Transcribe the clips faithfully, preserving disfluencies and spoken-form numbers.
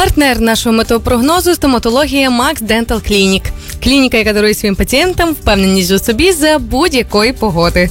Партнер нашого метеопрогнозу – стоматологія Max Dental Clinic. Клініка, яка дарує своїм пацієнтам впевненість у собі за будь-якої погоди.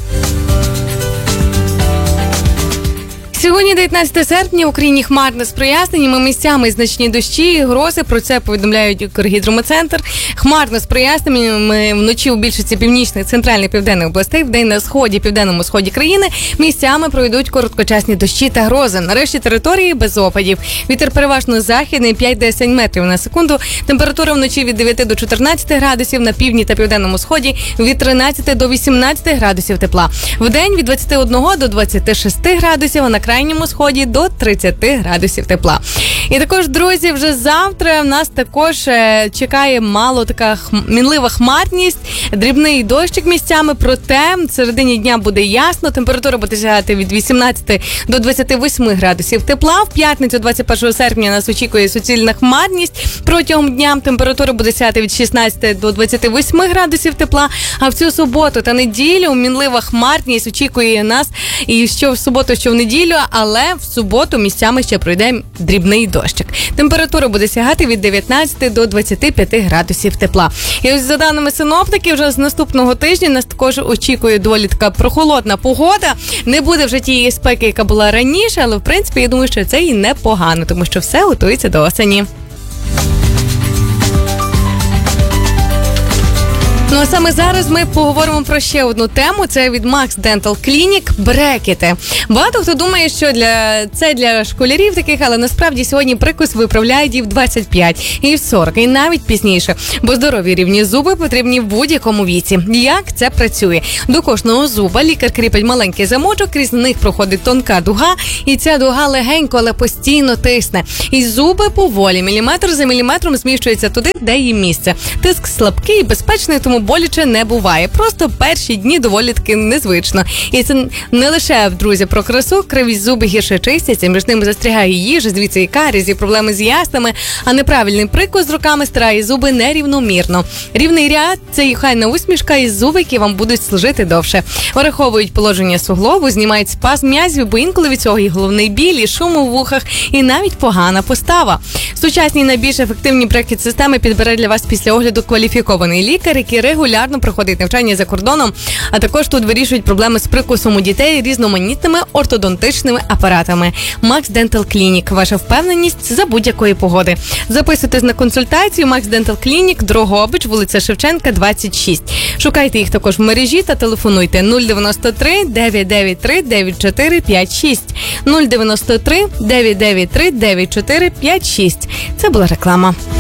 Сьогодні, дев'ятнадцяте серпня, в Україні хмарно з проясненнями, місцями значні дощі і грози. Про це повідомляють Укргідрометцентр. Хмарно з проясненнями вночі у більшості північних, центральних, південних областей, вдень на сході, південному сході країни місцями пройдуть короткочасні дощі та грози. Нарешті території без опадів. Вітер переважно західний, п'ять-десять метрів на секунду. Температура вночі від дев'яти до чотирнадцяти градусів, на півдні та південному сході від тринадцяти до вісімнадцяти градусів тепла. Вдень від двадцяти одного до двадцяти шести градусів, а на крайньому сході до тридцяти градусів тепла. І також, друзі, вже завтра в нас також е, чекає мало така хм, мінлива хмарність, дрібний дощик місцями, проте в середині дня буде ясно, температура буде сягати від вісімнадцяти до двадцяти восьми градусів тепла. В п'ятницю, двадцять першого серпня, нас очікує суцільна хмарність. Протягом дня температура буде сягати від шістнадцяти до двадцяти восьми градусів тепла, а в цю суботу та неділю мінлива хмарність очікує нас і що в суботу, що в неділю, але в суботу місцями ще пройде дрібний дощик. Температура буде сягати від дев'ятнадцяти до двадцяти п'яти градусів тепла. І ось за даними синоптиків, вже з наступного тижня нас також очікує доволі така прохолодна погода. Не буде вже тієї спеки, яка була раніше, але в принципі я думаю, що це і непогано, тому що все готується до осені. Ну а саме зараз ми поговоримо про ще одну тему. Це від Max Dental Clinic – брекети. Багато хто думає, що для це для школярів таких, але насправді сьогодні прикус виправляють і в двадцять п'ять, і в сорок, і навіть пізніше. Бо здорові рівні зуби потрібні в будь-якому віці. Як це працює? До кожного зуба лікар кріпить маленький замочок, крізь них проходить тонка дуга, і ця дуга легенько, але постійно тисне. І зуби поволі, міліметр за міліметром зміщуються туди, де їм місце. Тиск слабкий і безпечний, тому боляче не буває. Просто перші дні доволі таки незвично. І це не лише, друзі, про красу. Криві зуби гірше чистяться, між ними застрягає їжа, звідси і каріз, і проблеми з яснами, а неправильний прикус з руками стирає зуби нерівномірно. Рівний ряд – це охайна усмішка і зуби, які вам будуть служити довше. Враховують положення суглобу, знімають спазм м'язів, бо інколи від цього і головний біль, і шум у вухах, і навіть погана постава. Сучасні найбільш ефективні брекет-системи підбере для вас після огляду кваліфікований лікар, який регулярно проходить навчання за кордоном, а також тут вирішують проблеми з прикусом у дітей різноманітними ортодонтичними апаратами. Max Dental Clinic – ваша впевненість за будь-якої погоди. Записуйтесь на консультацію Max Dental Clinic, Дрогобич, вулиця Шевченка, двадцять шість. Шукайте їх також в мережі та телефонуйте нуль дев'яносто три дев'ять дев'ять три дев'ять чотири п'ять шість. нуль дев'яносто три дев'ять дев'ять три дев'ять чотири п'ять шість. Це була реклама.